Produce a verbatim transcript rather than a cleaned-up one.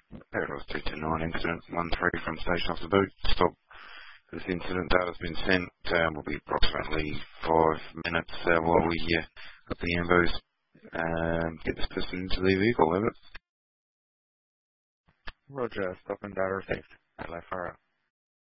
Paradise two two nine incident, one three from station officer boot. Stop. This incident data has been sent. Uh, will be approximately five minutes uh, while we uh, got the ambos um, get this person into the vehicle. Over. Roger, stop and data received. L F R.